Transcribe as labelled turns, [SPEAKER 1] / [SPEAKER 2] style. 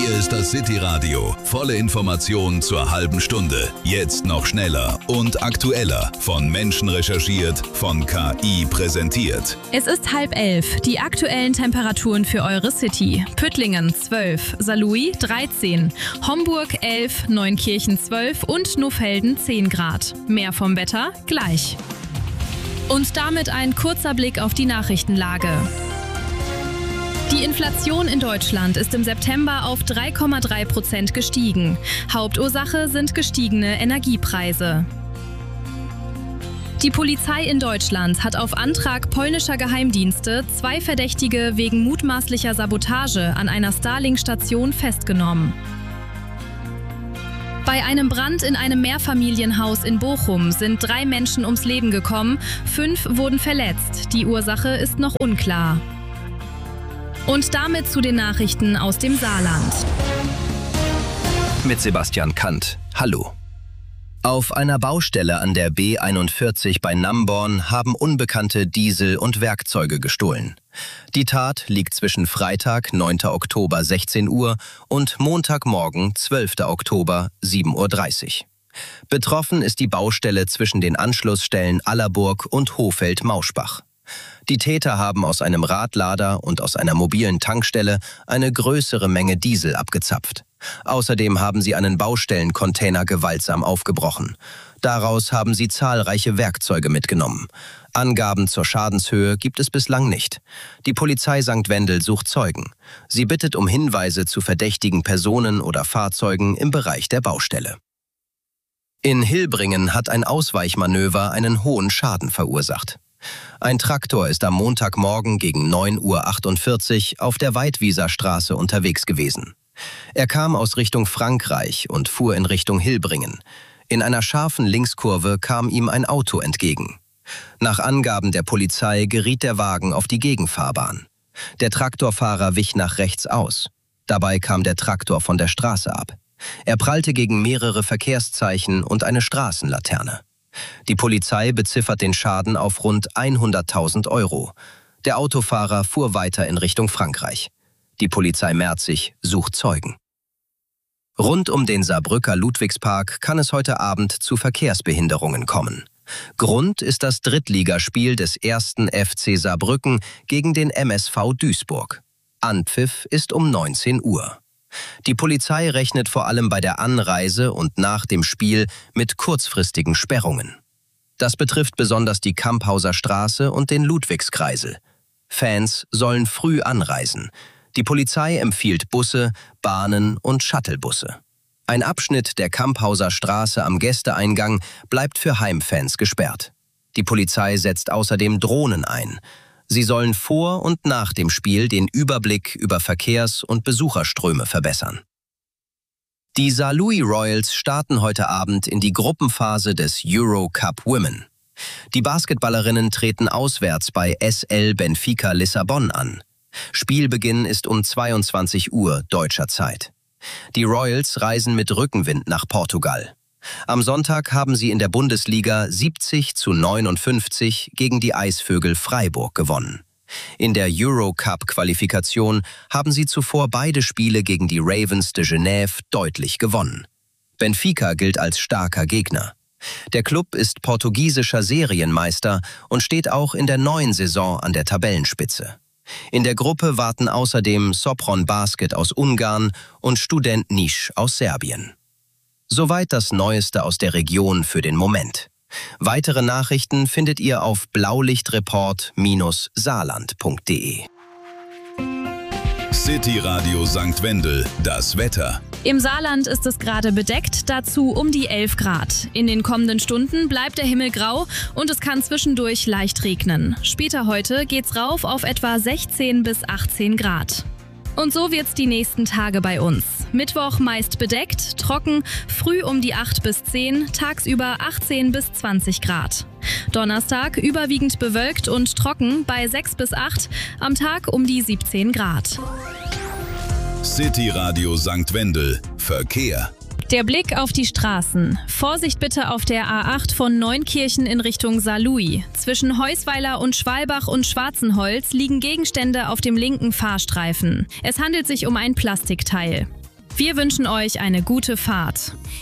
[SPEAKER 1] Hier ist das City Radio. Volle Informationen zur halben Stunde. Jetzt noch schneller und aktueller. Von Menschen recherchiert, von KI präsentiert.
[SPEAKER 2] Es ist 10:30. Die aktuellen Temperaturen für eure City. Püttlingen 12, Saarlouis 13, Homburg 11, Neunkirchen 12 und Nofelden 10 Grad. Mehr vom Wetter gleich. Und damit ein kurzer Blick auf die Nachrichtenlage. Die Inflation in Deutschland ist im September auf 3,3% gestiegen. Hauptursache sind gestiegene Energiepreise. Die Polizei in Deutschland hat auf Antrag polnischer Geheimdienste 2 Verdächtige wegen mutmaßlicher Sabotage an einer Starlink-Station festgenommen. Bei einem Brand in einem Mehrfamilienhaus in Bochum sind 3 Menschen ums Leben gekommen, 5 wurden verletzt. Die Ursache ist noch unklar. Und damit zu den Nachrichten aus dem Saarland.
[SPEAKER 3] Mit Sebastian Kant. Hallo. Auf einer Baustelle an der B41 bei Namborn haben Unbekannte Diesel und Werkzeuge gestohlen. Die Tat liegt zwischen Freitag, 9. Oktober 16 Uhr und Montagmorgen, 12. Oktober 7:30 Uhr. Betroffen ist die Baustelle zwischen den Anschlussstellen Allerburg und Hohfeld-Mauschbach. Die Täter haben aus einem Radlader und aus einer mobilen Tankstelle eine größere Menge Diesel abgezapft. Außerdem haben sie einen Baustellencontainer gewaltsam aufgebrochen. Daraus haben sie zahlreiche Werkzeuge mitgenommen. Angaben zur Schadenshöhe gibt es bislang nicht. Die Polizei St. Wendel sucht Zeugen. Sie bittet um Hinweise zu verdächtigen Personen oder Fahrzeugen im Bereich der Baustelle. In Hilbringen hat ein Ausweichmanöver einen hohen Schaden verursacht. Ein Traktor ist am Montagmorgen gegen 9:48 Uhr auf der Weidwieserstraße unterwegs gewesen. Er kam aus Richtung Frankreich und fuhr in Richtung Hilbringen. In einer scharfen Linkskurve kam ihm ein Auto entgegen. Nach Angaben der Polizei geriet der Wagen auf die Gegenfahrbahn. Der Traktorfahrer wich nach rechts aus. Dabei kam der Traktor von der Straße ab. Er prallte gegen mehrere Verkehrszeichen und eine Straßenlaterne. Die Polizei beziffert den Schaden auf rund 100.000 Euro. Der Autofahrer fuhr weiter in Richtung Frankreich. Die Polizei Merzig sucht Zeugen. Rund um den Saarbrücker Ludwigspark kann es heute Abend zu Verkehrsbehinderungen kommen. Grund ist das Drittligaspiel des 1. FC Saarbrücken gegen den MSV Duisburg. Anpfiff ist um 19 Uhr. Die Polizei rechnet vor allem bei der Anreise und nach dem Spiel mit kurzfristigen Sperrungen. Das betrifft besonders die Kamphauser Straße und den Ludwigskreisel. Fans sollen früh anreisen. Die Polizei empfiehlt Busse, Bahnen und Shuttlebusse. Ein Abschnitt der Kamphauser Straße am Gästeeingang bleibt für Heimfans gesperrt. Die Polizei setzt außerdem Drohnen ein. Sie sollen vor und nach dem Spiel den Überblick über Verkehrs- und Besucherströme verbessern. Die Saarlouis Royals starten heute Abend in die Gruppenphase des Euro Cup Women. Die Basketballerinnen treten auswärts bei SL Benfica Lissabon an. Spielbeginn ist um 22 Uhr deutscher Zeit. Die Royals reisen mit Rückenwind nach Portugal. Am Sonntag haben sie in der Bundesliga 70:59 gegen die Eisvögel Freiburg gewonnen. In der Eurocup-Qualifikation haben sie zuvor beide Spiele gegen die Ravens de Genève deutlich gewonnen. Benfica gilt als starker Gegner. Der Klub ist portugiesischer Serienmeister und steht auch in der neuen Saison an der Tabellenspitze. In der Gruppe warten außerdem Sopron Basket aus Ungarn und Student Niš aus Serbien. Soweit das Neueste aus der Region für den Moment. Weitere Nachrichten findet ihr auf blaulichtreport-saarland.de.
[SPEAKER 1] City Radio St. Wendel, das Wetter.
[SPEAKER 2] Im Saarland ist es gerade bedeckt, dazu um die 11 Grad. In den kommenden Stunden bleibt der Himmel grau und es kann zwischendurch leicht regnen. Später heute geht's rauf auf etwa 16 bis 18 Grad. Und so wird's die nächsten Tage bei uns. Mittwoch meist bedeckt, trocken, früh um die 8 bis 10, tagsüber 18 bis 20 Grad. Donnerstag überwiegend bewölkt und trocken bei 6 bis 8, am Tag um die 17 Grad.
[SPEAKER 1] City Radio St. Wendel, Verkehr.
[SPEAKER 2] Der Blick auf die Straßen. Vorsicht bitte auf der A8 von Neunkirchen in Richtung Saarlouis. Zwischen Heusweiler und Schwalbach und Schwarzenholz liegen Gegenstände auf dem linken Fahrstreifen. Es handelt sich um ein Plastikteil. Wir wünschen euch eine gute Fahrt.